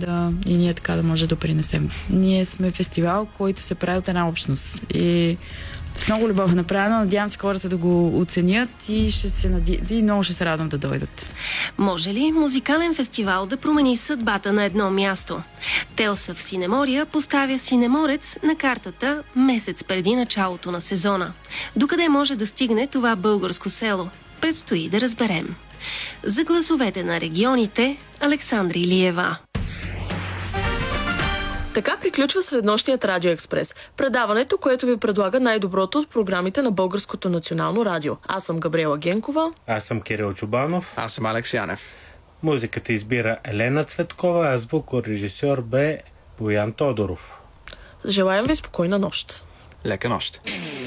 и ние така да може да принесем. Ние сме фестивал, който се прави от една общност и с много любов е направено. Надявам се хората да го оценят и и много ще се радвам да дойдат. Може ли музикален фестивал да промени съдбата на едно място? Телса в Синемория поставя Синеморец на картата месец преди началото на сезона. Докъде може да стигне това българско село? Предстои да разберем. За гласовете на регионите, Александра Илиева. Така приключва среднощният Радио Експрес. Предаването, което ви предлага най-доброто от програмите на Българското национално радио. Аз съм Габриела Генкова. Аз съм Кирил Чубанов. Аз съм Алекс Янев. Музиката избира Елена Цветкова, а звукорежисьор бе Боян Тодоров. Желаем ви спокойна нощ. Лека нощ.